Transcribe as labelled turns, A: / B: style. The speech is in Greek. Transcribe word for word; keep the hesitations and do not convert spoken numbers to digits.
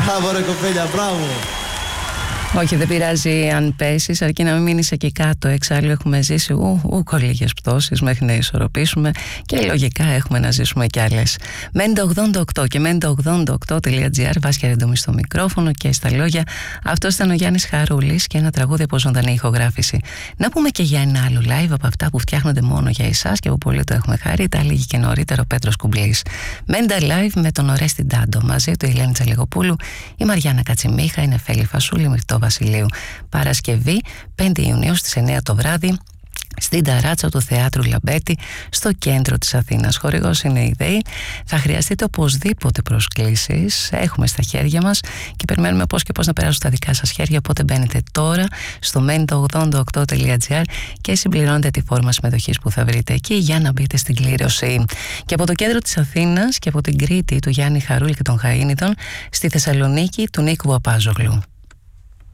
A: Μπράβο ρε κοπέλια, μπράβο.
B: Όχι, δεν πειράζει αν πέσεις, αρκεί να μην μείνεις εκεί κάτω. Εξάλλου έχουμε ζήσει ούκο λίγες πτώσεις μέχρι να ισορροπήσουμε και λογικά έχουμε να ζήσουμε κι άλλες. Μέντα ογδόντα οκτώ και μέντα ογδόντα οκτώ τελεία τζι άρ, Βάσια Ρεντομή στο μικρόφωνο και στα λόγια. Αυτός ήταν ο Γιάννης Χαρούλης και ένα τραγούδι από ζωντανή ηχογράφηση. Να πούμε και για ένα άλλο live από αυτά που φτιάχνονται μόνο για εσάς και που πολύ το έχουμε χαρεί. Τα έλεγε και νωρίτερα ο Πέτρος Κουμπλής. Μέντα live με τον Ορέστη Ντάντο, μαζί του η Ελένη Τσαλιγοπούλου, η Μαριάννα Κατσιμίχα, η Νεφέλη Φασούλη, Μυρτό Βασιλείου. Παρασκευή πέντε Ιουνίου στις εννιά το βράδυ στην ταράτσα του Θεάτρου Λαμπέτη στο κέντρο της Αθήνας. Χορηγός είναι η ΔΕΗ. Θα χρειαστείτε οπωσδήποτε προσκλήσεις, έχουμε στα χέρια μας και περιμένουμε πώς και πώς να περάσουν στα δικά σας χέρια, οπότε μπαίνετε τώρα στο μέντα ογδόντα οκτώ τελεία τζι άρ και συμπληρώνετε τη φόρμα συμμετοχής που θα βρείτε εκεί για να μπείτε στην κλήρωση. Και από το κέντρο της Αθήνας και από την Κρήτη του Γιάννη Χαρούλη και των Χαΐνιδων, στη Θεσσαλονίκη του Νίκου Παπάζογλου.